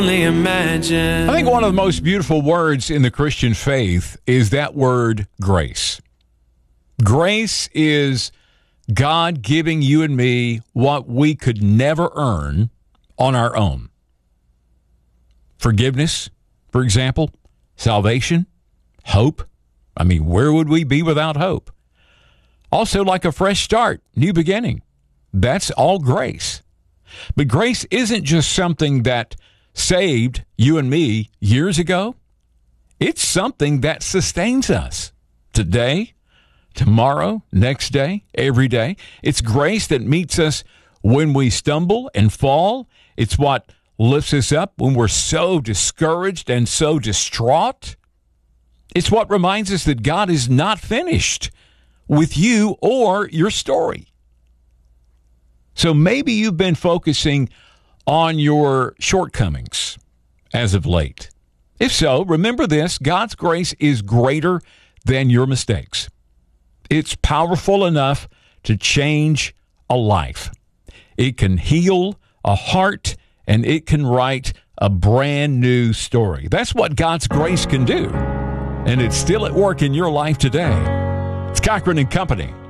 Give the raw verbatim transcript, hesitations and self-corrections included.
Imagine. I think one of the most beautiful words in the Christian faith is that word grace. Grace is God giving you and me what we could never earn on our own. Forgiveness, for example, salvation, hope. I mean, where would we be without hope? Also, like a fresh start, new beginning. That's all grace. But grace isn't just something that saved you and me years ago. It's something that sustains us today, tomorrow, next day, every day. It's grace that meets us when we stumble and fall. It's what lifts us up when we're so discouraged and so distraught. It's what reminds us that God is not finished with you or your story. So maybe you've been focusing on your shortcomings as of late. If so, remember this: God's grace is greater than your mistakes. It's powerful enough to change a life. It can heal a heart, and it can write a brand new story. That's what God's grace can do. And it's still at work in your life today. It's Cochran and Company